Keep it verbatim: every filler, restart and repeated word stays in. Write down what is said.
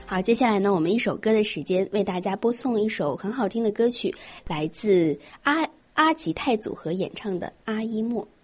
好，接下来呢，我们一首歌的时间，为大家播送一首很好听的歌曲，来自阿阿吉泰组合演唱的《阿依莫》。